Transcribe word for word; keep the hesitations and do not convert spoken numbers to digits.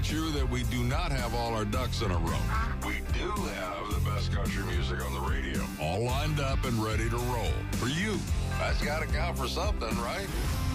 true that we do not have all our ducks in a row. We do have the best country music on the radio, all lined up and ready to roll. For you, that's got to count for something, right?